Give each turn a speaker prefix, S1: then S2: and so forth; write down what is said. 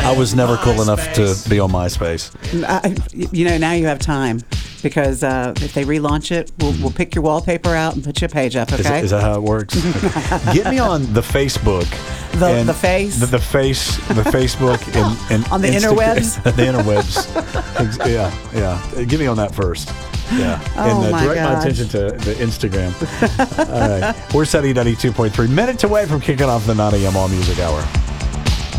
S1: I was never cool enough to be on MySpace.
S2: Now you have time because if they relaunch it, we'll pick your wallpaper out and put your page up. Okay?
S1: Is that how it works? Get me on the Facebook.
S2: The
S1: Facebook and
S2: on the interwebs.
S1: The interwebs. Yeah. Get me on that first. Yeah. And direct my attention to the Instagram. All right. We're Sunny 92.3 minutes away from kicking off the 9 a.m. All Music Hour.